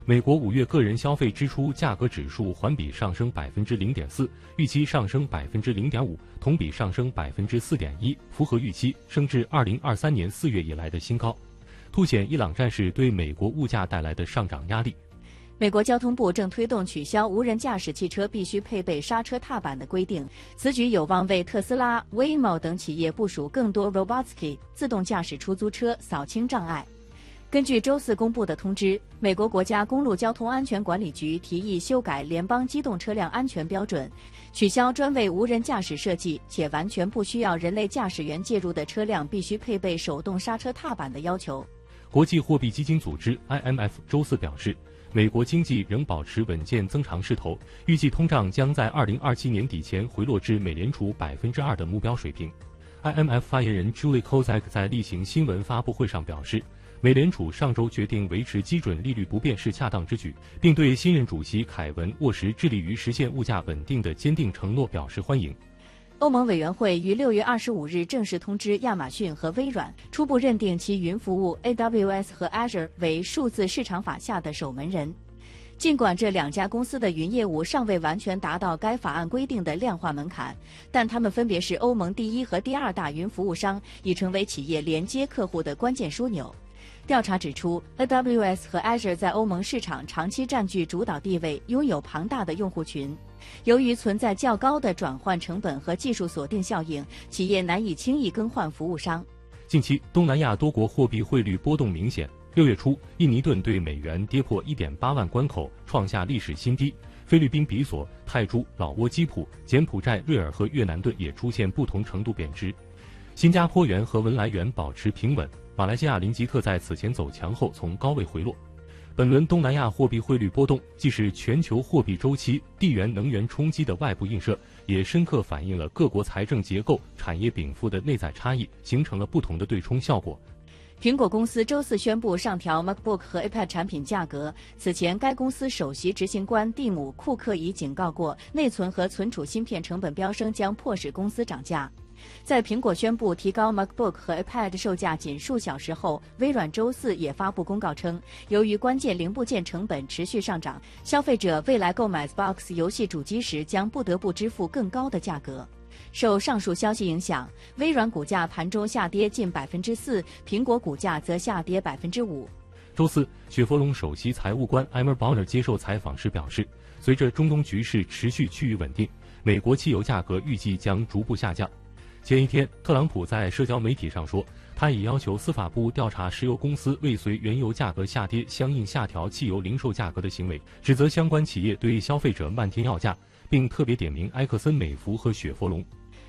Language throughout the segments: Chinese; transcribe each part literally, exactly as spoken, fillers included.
美国五月个人消费支出价格指数环比上升百分之零点四，预期上升百分之零点五，同比上升百分之四点一，符合预期，升至二零二三年四月以来的新高，凸显伊朗战事对美国物价带来的上涨压力。 美国交通部正推动取消无人驾驶汽车必须配备刹车踏板的规定，此举有望为特斯拉、Waymo 等企业部署更多 Robotsky 自动驾驶出租车，扫清障碍。根据周四公布的通知，美国国家公路交通安全管理局提议修改联邦机动车辆安全标准，取消专为无人驾驶设计且完全不需要人类驾驶员介入的车辆必须配备手动刹车踏板的要求。 国际货币基金组织 I M F 周四表示，美国经济仍保持稳健增长势头，预计通胀将在二零二七年底前回落至美联储百分之二的目标水平。I M F 发言人 Julie Kozak 在例行新闻发布会上表示，美联储上周决定维持基准利率不变是恰当之举，并对新任主席凯文握实致力于实现物价稳定的坚定承诺表示欢迎。 欧盟委员会于六月二十五日正式通知亚马逊和微软，初步认定其云服务 A W S 和 Azure 为数字市场法下的守门人。尽管这两家公司的云业务尚未完全达到该法案规定的量化门槛，但它们分别是欧盟第一和第二大云服务商，已成为企业连接客户的关键枢纽。调查指出 ，A W S 和 Azure 在欧盟市场长期占据主导地位，拥有庞大的用户群。由于存在较高的转换成本和技术锁定效应，企业难以轻易更换服务商。 近期，东南亚多国货币汇率波动明显。六月初，印尼盾对美元跌破 一点八万关口，创下历史新低。菲律宾比索、泰铢、老挝基普、柬埔寨瑞尔和越南盾也出现不同程度贬值。新加坡元和文莱元保持平稳。马来西亚林吉特在此前走强后从高位回落。本轮东南亚货币汇率波动，既是全球货币周期、地缘能源冲击的外部映射，也深刻反映了各国财政结构、产业禀赋的内在差异，形成了不同的对冲效果。 苹果公司周四宣布上调 MacBook 和 iPad 产品价格。此前，该公司首席执行官蒂姆·库克已警告过，内存和存储芯片成本飙升将迫使公司涨价。在苹果宣布提高 MacBook 和 iPad 售价仅数小时后，微软周四也发布公告称，由于关键零部件成本持续上涨，消费者未来购买 Xbox 游戏主机时将不得不支付更高的价格。受上述消息影响，微软股价盘中下跌近百分之四，苹果股价则下跌百分之五。 周四，雪佛龙首席财务官艾默·鲍尔接受采访时表示，随着中东局势持续趋于稳定，美国汽油价格预计将逐步下降。前一天，特朗普在社交媒体上说，他已要求司法部调查石油公司未随原油价格下跌相应下调汽油零售价格的行为，指责相关企业对消费者漫天要价，并特别点名埃克森美孚和雪佛龙。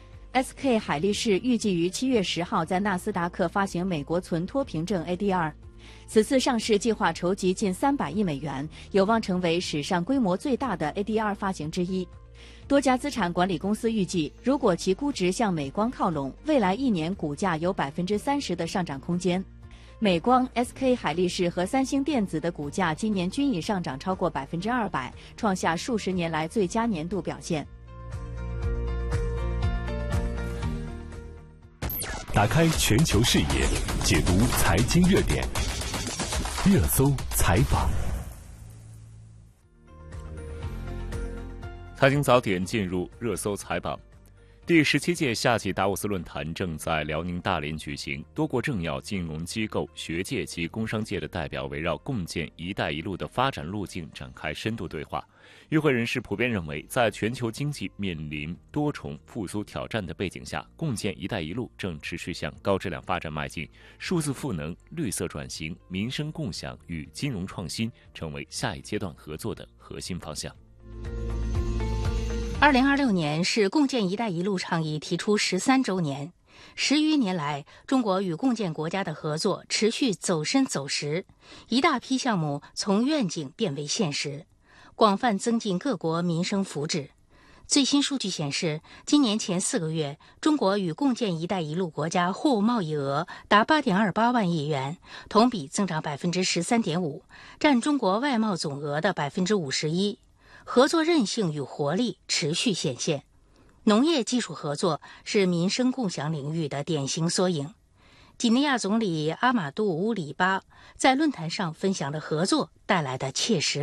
S K 海力士预计于七月十号在纳斯达克发行美国存托凭证 A D R， 此次上市计划筹集近三百亿美元，有望成为史上规模最大的 A D R 发行之一。多家资产管理公司预计，如果其估值向美光靠拢，未来一年股价有百分之三十的上涨空间。美光、S K 海力士和三星电子的股价今年均已上涨超过百分之二百，创下数十年来最佳年度表现。 打开全球视野，解读财经热点，热搜采访。 财经早点进入热搜采访。第十七届夏季达沃斯论坛正在辽宁大连举行，多国政要、金融机构、学界及工商界的代表围绕共建“一带一路”的发展路径展开深度对话。与会人士普遍认为，在全球经济面临多重复苏挑战的背景下，共建“一带一路”正持续向高质量发展迈进，数字赋能、绿色转型、民生共享与金融创新成为下一阶段合作的核心方向。 二零二六年是共建“一带一路”倡议提出十三周年。十余年来，中国与共建国家的合作持续走深走实，一大批项目从愿景变为现实，广泛增进各国民生福祉。最新数据显示，今年前四个月，中国与共建“一带一路”国家货物贸易额达八点二八万亿元，同比增长百分之十三点五，占中国外贸总额的百分之五十一。合作韧性与活力持续显现。农业技术合作是民生共享领域的典型缩影。 几内亚总理阿马杜·乌里巴在论坛上分享了合作带来的切实